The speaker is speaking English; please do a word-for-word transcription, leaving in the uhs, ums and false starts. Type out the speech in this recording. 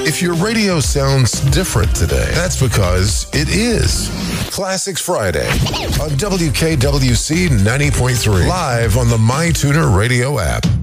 If your radio sounds different today, that's because it is. Classics Friday on W K W C ninety point three, live on the MyTuner radio app.